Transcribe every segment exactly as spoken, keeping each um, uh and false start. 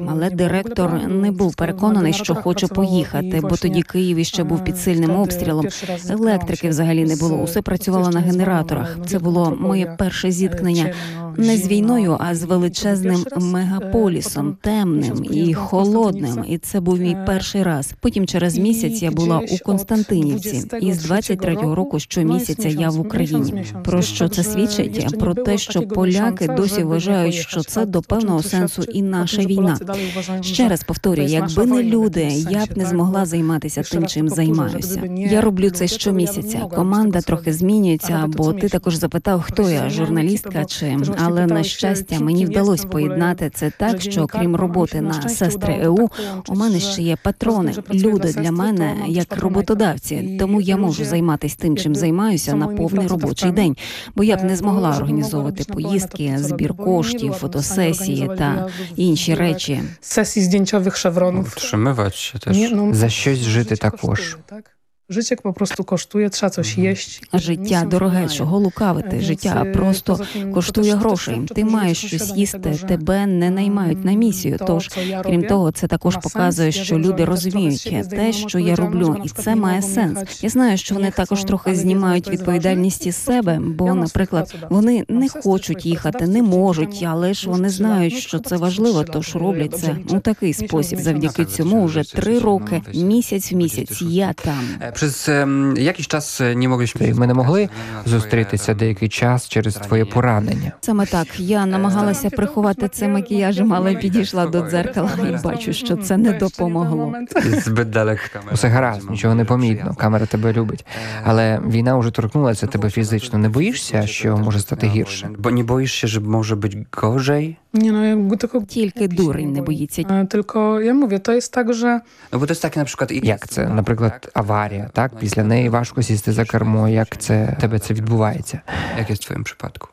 але директор не був переконаний, що хоче поїхати, бо тоді Київ іще був під сильним обстрілом. Електрики взагалі не було, усе працювало на генераторах. Це було моє перше зіткнення не з війною, а з величезним мегаполісом, темним і холодним. І це був мій перший раз. Потім через місяць я була у Константинівці. І з двадцять третього року щомісяця я в Україні. Про що це свідчить? Про те, що поляки досі вважають, що це до певного сенсу і наша війна. Ще раз повторюю, якби не люди, я б не змогла займатися тим, чим займаюся. Я роблю це щомісяця. Команда трохи змінюється, бо ти також запитав, хто я, журналістка чи... Але, на щастя, мені вдалося поєднати це так, що, крім роботи на «Сестри ЕУ», у мене ще є патрони, люди для мене як роботодавці, тому я можу займатися тим, чим займаюся на повний робочий день, бо я б не змогла організовувати поїздки, збір коштів, фотосесії та інші речі. Сесії здійснчових шевронів. Утримувати ще теж. За щось жити також. Життя просто коштує, треба щось їсти. Життя дороге, чого лукавити. Життя просто коштує грошей. Ти маєш щось їсти, тебе не наймають на місію. Тож, крім того, це також показує, що люди розуміють те, що я роблю, і це має сенс. Я знаю, що вони також трохи знімають відповідальність із себе, бо, наприклад, вони не хочуть їхати, не можуть, але ж вони знають, що це важливо, тож роблять це у такий спосіб. Завдяки цьому вже три роки, місяць в місяць я там. Przez jakiś czas nie mogliśmy... Ми не могли зустрітися деякий час через твоє поранення. Саме так. Я намагалася приховати це макіяжем, але підійшла до дзеркала і бачу, що це не допомогло. Zbyt daleko kamera. Усе гаразд, нічого не помітно, камера тебе любить. Але війна вже торкнулася тебе фізично. Не боїшся, що може стати гірше? Bo nie boisz się, że może być gorzej? Ні, ну, якби тако... Тільки дурень не боїться. Тільки, я mówię, to jest tak, że... No bo to jest takie na przykład... Як це? Наприклад, аварія, так? Після неї важко сісти за кермо. Як це тебе це відбувається? Jak jest w twoim przypadku?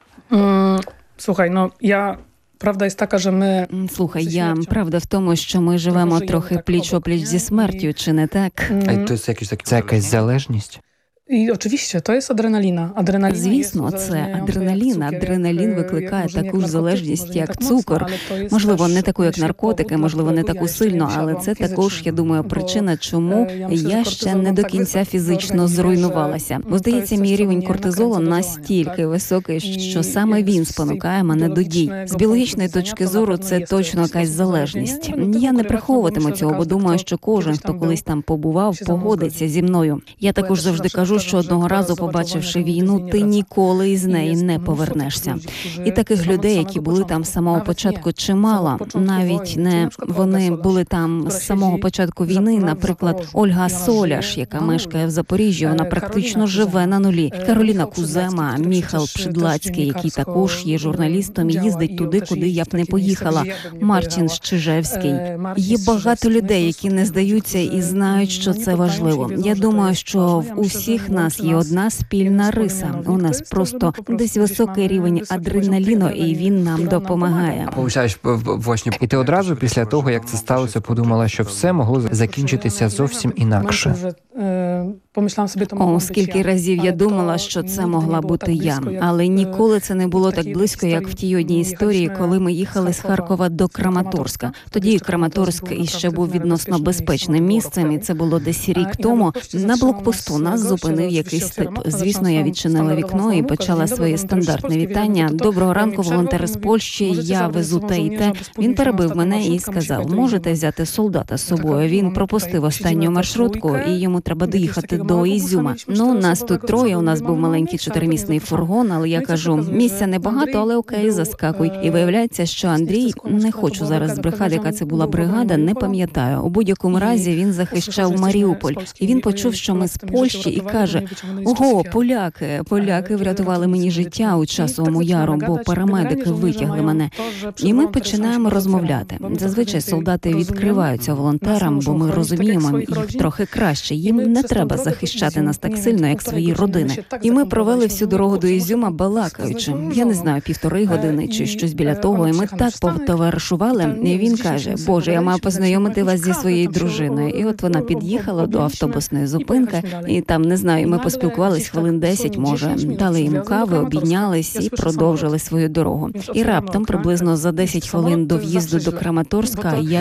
Słuchaj, no ja... Правда є така, що ми... Слухай, я правда в тому, що ми живемо трохи пліч-опліч зі смертю, чи не так? A to jest jakiś taki... Це якась залежність? І, очевидно, то є адреналіна. Адреналін Звісно, це адреналін. Адреналін викликає таку ж залежність, як цукор. Можливо, не таку, як наркотики, можливо, не таку сильно, але це також, я думаю, причина, чому я ще не до кінця фізично зруйнувалася. Бо, здається, мій рівень кортизолу настільки високий, що саме він спонукає мене до дій. З біологічної точки зору це точно якась залежність. Я не приховуватиму цього, бо думаю, що кожен, хто колись там побував, погодиться зі мною. Я також завжди кажу, що одного разу, побачивши війну, ти ніколи із неї не повернешся. І таких людей, які були там з самого початку, чимало. Навіть не вони були там з самого початку війни. Наприклад, Ольга Соляш, яка мешкає в Запоріжжі, вона практично живе на нулі. Кароліна Кузема, Міхал Пшидлацький, який також є журналістом і їздить туди, куди я б не поїхала. Марчин Щижевський. Є багато людей, які не здаються і знають, що це важливо. Я думаю, що в усіх нас є одна спільна риса. У нас просто десь високий рівень адреналіну, і він нам допомагає. І ти одразу після того, як це сталося, подумала, що все могло закінчитися зовсім інакше. О, скільки разів я думала, що це могла бути я. Але ніколи це не було так близько, як в тій одній історії, коли ми їхали з Харкова до Краматорська. Тоді Краматорськ іще був відносно безпечним місцем, і це було десь рік тому. На блокпосту нас зупинив якийсь тип. Звісно, я відчинила вікно і почала своє стандартне вітання. «Доброго ранку, волонтери з Польщі, я везу те і те». Він перебив мене і сказав, можете взяти солдата з собою. Він пропустив останню маршрутку, і йому треба доїхати до Ізюма. Ну, нас тут троє, у нас був маленький чотиримісний фургон, але я кажу, місця небагато, але окей, заскакуй. І виявляється, що Андрій, не хочу зараз збрехати, яка це була бригада, не пам'ятаю. У будь-якому разі він захищав Маріуполь. І він почув, що ми з Польщі, і каже, ого, поляки, поляки врятували мені життя у Часовому Яру, бо парамедики витягли мене. І ми починаємо розмовляти. Зазвичай солдати відкриваються волонтерам, бо ми розуміємо їх трохи краще. Їм не треба захищати нас так сильно, як свої родини. І ми провели всю дорогу до Ізюма балакаючи. Я не знаю, півтори години чи щось біля того. І ми так потоваришували. І він каже, боже, я маю познайомити вас зі своєю дружиною. І от вона під'їхала до автобусної зупинки, і там, не знаю, ми поспілкувались хвилин десять, може, дали йому кави, обійнялись і продовжили свою дорогу. І раптом, приблизно за десять хвилин до в'їзду до Краматорська, я